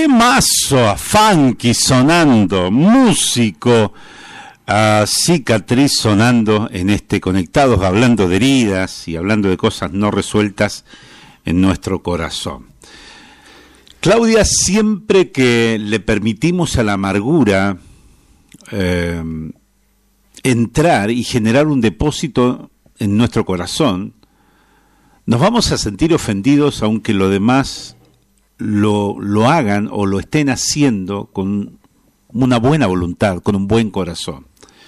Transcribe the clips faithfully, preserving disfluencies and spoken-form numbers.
Temazo, funky sonando, músico, a cicatriz sonando en este Conectados, hablando de heridas y hablando de cosas no resueltas en nuestro corazón. Claudia, siempre que le permitimos a la amargura eh, entrar y generar un depósito en nuestro corazón, nos vamos a sentir ofendidos aunque lo demás lo, lo hagan o lo estén haciendo con una buena voluntad, con un buen corazón.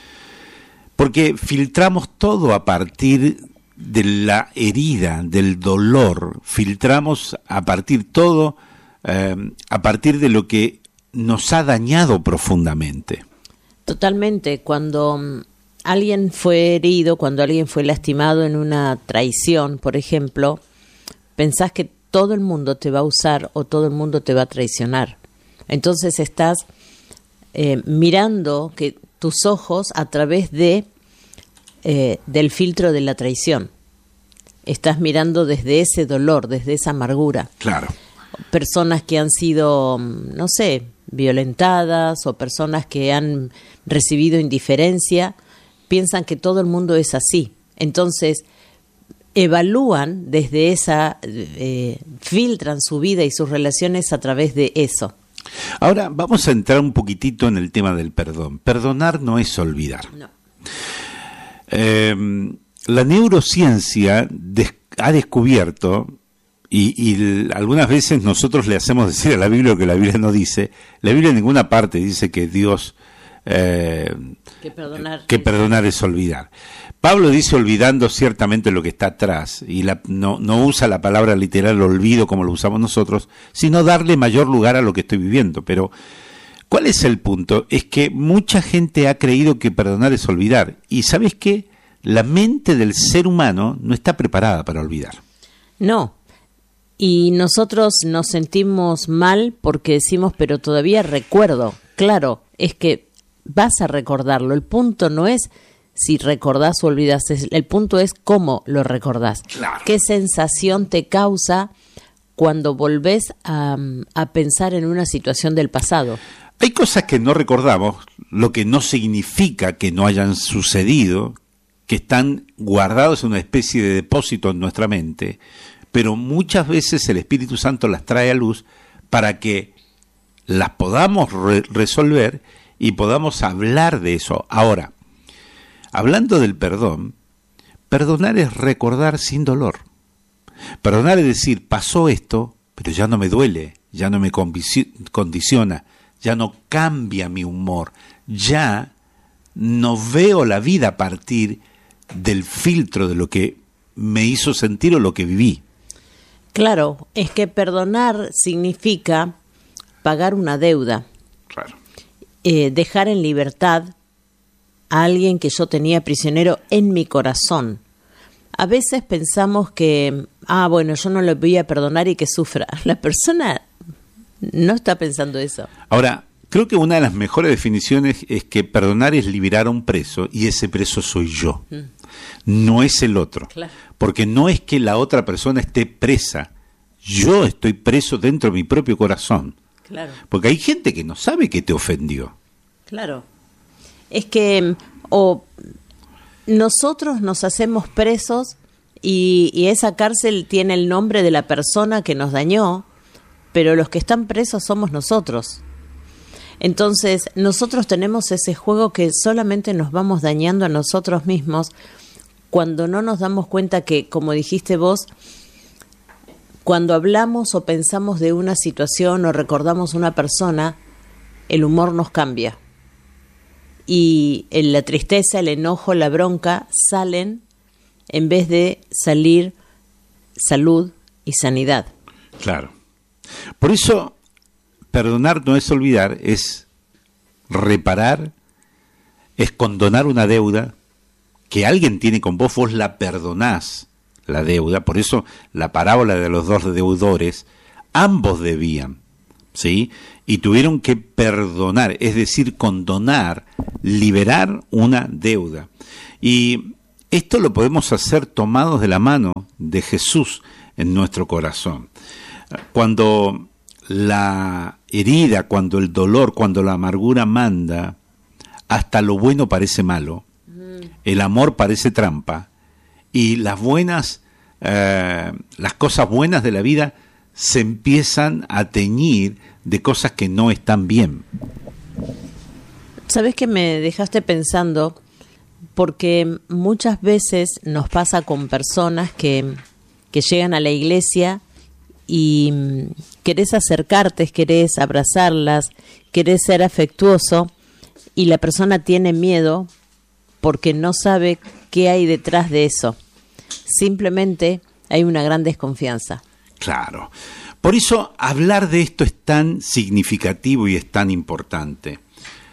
Porque filtramos todo a partir de la herida, del dolor, filtramos a partir todo, eh, a partir de lo que nos ha dañado profundamente. Totalmente, cuando um, alguien fue herido, cuando alguien fue lastimado en una traición, por ejemplo, pensás que todo el mundo te va a usar o todo el mundo te va a traicionar. Entonces estás eh, mirando que tus ojos a través de eh, del filtro de la traición. Estás mirando desde ese dolor, desde esa amargura. Claro. Personas que han sido, no sé, violentadas o personas que han recibido indiferencia, piensan que todo el mundo es así. Entonces, evalúan desde esa, eh, filtran su vida y sus relaciones a través de eso. Ahora vamos a entrar un poquitito en el tema del perdón. Perdonar no es olvidar. No. Eh, la neurociencia des- ha descubierto, y, y l- algunas veces nosotros le hacemos decir a la Biblia lo que la Biblia no dice. La Biblia en ninguna parte dice que Dios eh, Que perdonar, que es... perdonar es olvidar. Pablo dice olvidando ciertamente lo que está atrás, y la, no, no usa la palabra literal olvido como lo usamos nosotros, sino darle mayor lugar a lo que estoy viviendo. Pero ¿cuál es el punto? Es que mucha gente ha creído que perdonar es olvidar, y ¿sabes qué? La mente del ser humano no está preparada para olvidar. No, y nosotros nos sentimos mal porque decimos, pero todavía recuerdo. Claro, es que vas a recordarlo. El punto no es si recordás o olvidás, el punto es cómo lo recordás. Claro. ¿Qué sensación te causa cuando volvés a, a pensar en una situación del pasado? Hay cosas que no recordamos, lo que no significa que no hayan sucedido, que están guardados en una especie de depósito en nuestra mente, pero muchas veces el Espíritu Santo las trae a luz para que las podamos re- resolver y podamos hablar de eso. Ahora, hablando del perdón, perdonar es recordar sin dolor. Perdonar es decir, pasó esto, pero ya no me duele, ya no me convici- condiciona, ya no cambia mi humor, ya no veo la vida a partir del filtro de lo que me hizo sentir o lo que viví. Claro, es que perdonar significa pagar una deuda, Claro. eh, dejar en libertad a alguien que yo tenía prisionero en mi corazón. A veces pensamos que, ah, bueno, yo no le voy a perdonar y que sufra. La persona no está pensando eso. Ahora, creo que una de las mejores definiciones es que perdonar es liberar a un preso, y ese preso soy yo, mm. no es el otro. Claro. Porque no es que la otra persona esté presa, yo estoy preso dentro de mi propio corazón. Claro. Porque hay gente que no sabe que te ofendió. Claro. Es que o nosotros nos hacemos presos y, y esa cárcel tiene el nombre de la persona que nos dañó, pero los que están presos somos nosotros. Entonces, nosotros tenemos ese juego que solamente nos vamos dañando a nosotros mismos cuando no nos damos cuenta que, como dijiste vos, cuando hablamos o pensamos de una situación o recordamos una persona, el humor nos cambia. Y la tristeza, el enojo, la bronca salen en vez de salir salud y sanidad. Claro. Por eso, perdonar no es olvidar, es reparar, es condonar una deuda que alguien tiene con vos, vos la perdonás, la deuda. Por eso la parábola de los dos deudores, ambos debían, ¿sí? Y tuvieron que perdonar, es decir, condonar, liberar una deuda. Y esto lo podemos hacer tomados de la mano de Jesús en nuestro corazón. Cuando la herida, cuando el dolor, cuando la amargura manda, hasta lo bueno parece malo, mm. el amor parece trampa, y las buenas, eh, las cosas buenas de la vida se empiezan a teñir de cosas que no están bien. ¿Sabes que me dejaste pensando? Porque muchas veces nos pasa con personas que, que llegan a la iglesia y querés acercarte, querés abrazarlas, querés ser afectuoso, y la persona tiene miedo porque no sabe qué hay detrás de eso. Simplemente hay una gran desconfianza. Claro. Por eso hablar de esto es tan significativo y es tan importante.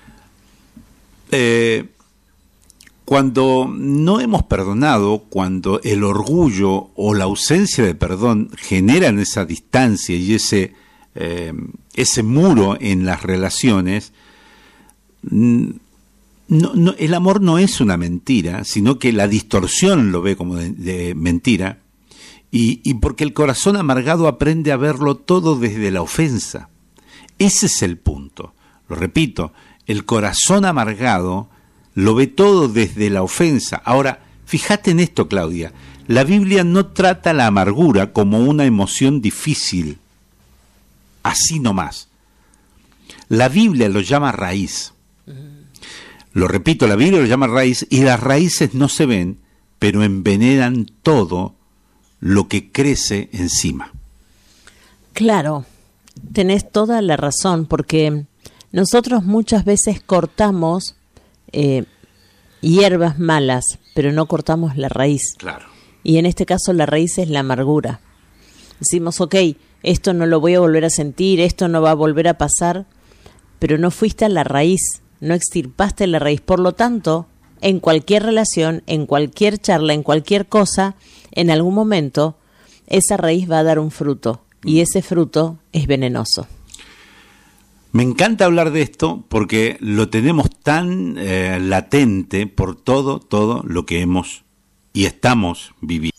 Eh, cuando no hemos perdonado, cuando el orgullo o la ausencia de perdón generan esa distancia y ese, eh, ese muro en las relaciones, no, no, el amor no es una mentira, sino que la distorsión lo ve como de, de mentira, y, y porque el corazón amargado aprende a verlo todo desde la ofensa. Ese es el punto. Lo repito, el corazón amargado lo ve todo desde la ofensa. Ahora, fíjate en esto, Claudia, la Biblia no trata la amargura como una emoción difícil, así nomás. La Biblia lo llama raíz. Lo repito, la Biblia lo llama raíz, y las raíces no se ven, pero envenenan todo lo que crece encima. Claro, tenés toda la razón, porque nosotros muchas veces cortamos eh, hierbas malas, pero no cortamos la raíz. Claro. Y en este caso la raíz es la amargura. Decimos, ok, esto no lo voy a volver a sentir, esto no va a volver a pasar, pero no fuiste a la raíz, no extirpaste la raíz. Por lo tanto, en cualquier relación, en cualquier charla, en cualquier cosa, en algún momento, esa raíz va a dar un fruto, y ese fruto es venenoso. Me encanta hablar de esto porque lo tenemos tan eh, latente por todo, todo lo que hemos y estamos viviendo.